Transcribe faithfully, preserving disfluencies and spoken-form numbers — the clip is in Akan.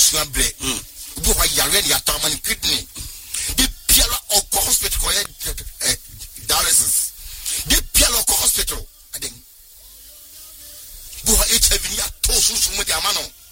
abusua bre obi ho yare ne atamani kidney the piala of hospital ko dialysis the piala of hospital adin go H I V ya to so so mo di amano